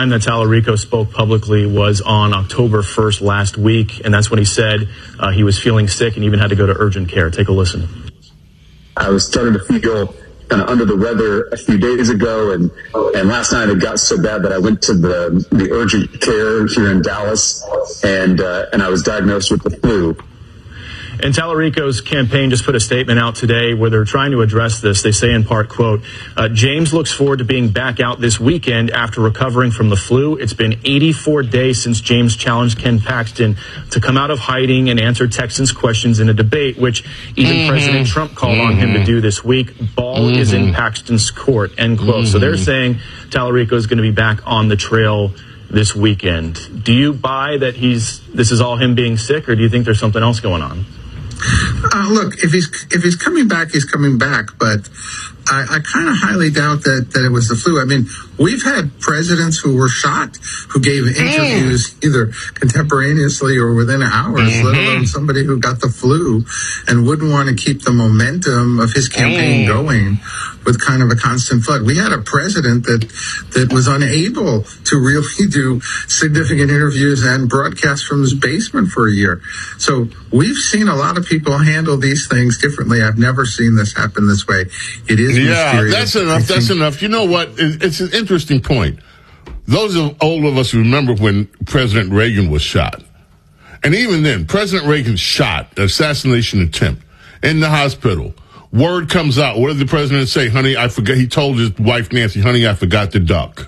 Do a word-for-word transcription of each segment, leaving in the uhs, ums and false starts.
time that Tallarico spoke publicly was on October first last week, and that's when he said uh, he was feeling sick and even had to go to urgent care. Take a listen. I was starting to feel kind of under the weather a few days ago, and and last night it got so bad that I went to the the urgent care here in Dallas, and uh, and I was diagnosed with the flu. And Tallarico's campaign just put a statement out today where they're trying to address this. They say in part, quote, uh, James looks forward to being back out this weekend after recovering from the flu. It's been eighty-four days since James challenged Ken Paxton to come out of hiding and answer Texans' questions in a debate, which even mm-hmm. President Trump called mm-hmm. on him to do this week. Ball mm-hmm. is in Paxton's court, end quote. Mm-hmm. So they're saying Tallarico is going to be back on the trail this weekend. Do you buy that he's this is all him being sick, or do you think there's something else going on? Uh, look, if he's if he's coming back, he's coming back. But I, I kind of highly doubt that, that it was the flu. I mean, we've had presidents who were shot, who gave interviews mm. either contemporaneously or within hours, mm-hmm. let alone somebody who got the flu and wouldn't want to keep the momentum of his campaign mm. going with kind of a constant flood. We had a president that that was unable to really do significant interviews and broadcasts from his basement for a year. So we've seen a lot of people handle these things differently. I've never seen this happen this way. It is yeah, mysterious. that's enough. That's enough. You know what? It's an interesting point. Those of old of us who remember when President Reagan was shot. And even then, President Reagan shot, assassination attempt, in the hospital. Word comes out. What did the president say? Honey, I forgot. He told his wife, Nancy, honey, I forgot to duck.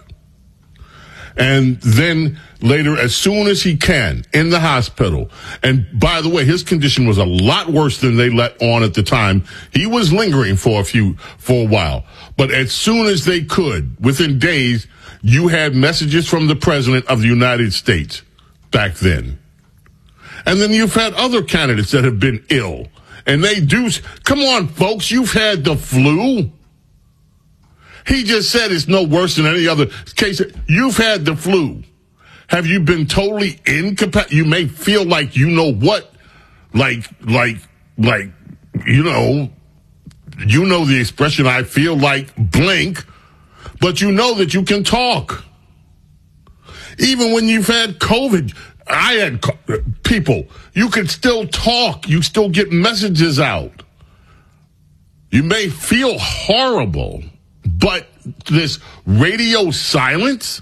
And then later, as soon as he can, in the hospital. And by the way, his condition was a lot worse than they let on at the time. He was lingering for a few, for a while. But as soon as they could, within days, you had messages from the president of the United States back then. And then you've had other candidates that have been ill. And they do, come on, folks, you've had the flu. He just said it's no worse than any other case. You've had the flu. Have you been totally incapacitated? You may feel like you know what, like, like, like, you know, you know the expression, I feel like blank, but you know that you can talk. Even when you've had COVID, I had people, you can still talk. You still get messages out. You may feel horrible, but this radio silence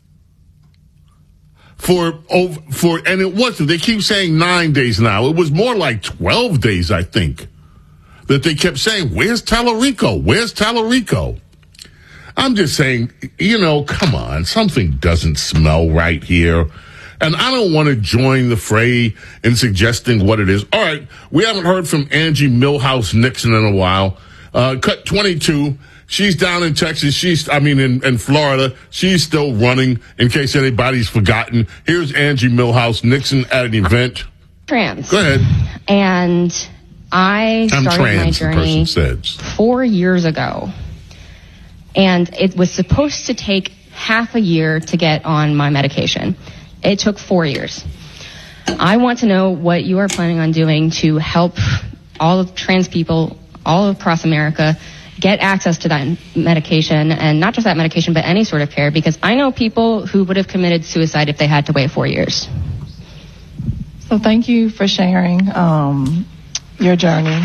for, for, and it wasn't, they keep saying nine days now. It was more like twelve days, I think, that they kept saying, where's Tallarico? Where's Tallarico? I'm just saying, you know, come on, something doesn't smell right here. And I don't want to join the fray in suggesting what it is. All right, we haven't heard from Angie Milhouse Nixon in a while. Uh, cut twenty-two. She's down in Texas. She's, I mean, in, in Florida. She's still running, in case anybody's forgotten. Here's Angie Milhouse Nixon at an event. Trans. Go ahead. And I I'm started trans, my journey says. four years ago. And it was supposed to take half a year to get on my medication. It took four years. I want to know what you are planning on doing to help all of trans people all across America get access to that medication, and not just that medication, but any sort of care, because I know people who would have committed suicide if they had to wait four years. So thank you for sharing um, your journey.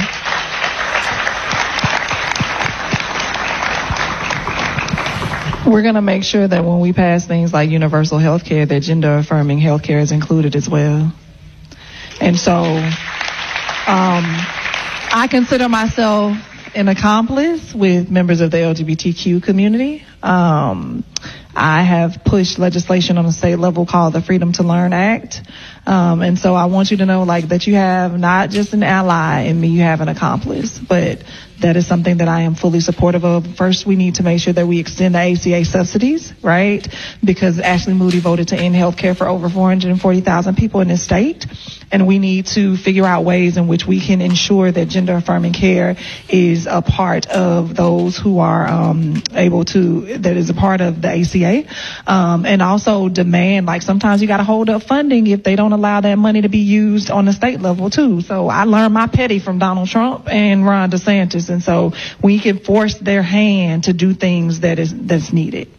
We're going to make sure that when we pass things like universal health care, that gender-affirming health care is included as well. And so um, I consider myself an accomplice with members of the L G B T Q community. Um, I have pushed legislation on the state level called the Freedom to Learn Act. Um, and so I want you to know, like, that you have not just an ally in me, you have an accomplice. But that is something that I am fully supportive of. First, we need to make sure that we extend the A C A subsidies, right? Because Ashley Moody voted to end health care for over four hundred forty thousand people in this state. And we need to figure out ways in which we can ensure that gender-affirming care is a part of those who are um, able to, that is a part of the A C A. Um, and also demand, like, sometimes you got to hold up funding if they don't allow that money to be used on the state level, too. So I learned my petty from Donald Trump and Ron DeSantis. And so we can force their hand to do things that is that's needed.